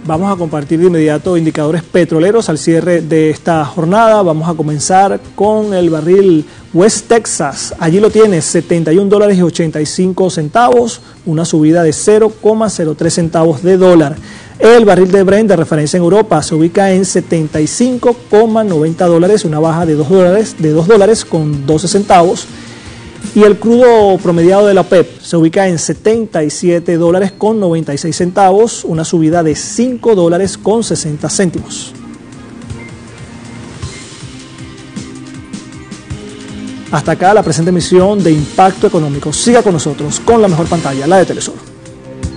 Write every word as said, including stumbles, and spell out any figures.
Vamos a compartir de inmediato indicadores petroleros al cierre de esta jornada. Vamos a comenzar con el barril West Texas. Allí lo tienes, setenta y un dólares y ochenta y cinco centavos, una subida de cero coma cero tres centavos de dólar. El barril de Brent de referencia en Europa se ubica en setenta y cinco coma noventa dólares, una baja de dos dólares, de dos dólares con doce centavos. Y el crudo promediado de la OPEP se ubica en setenta y siete dólares con noventa y seis centavos, una subida de cinco dólares con sesenta céntimos. Hasta acá la presente emisión de Impacto Económico. Siga con nosotros con la mejor pantalla, la de Telesur.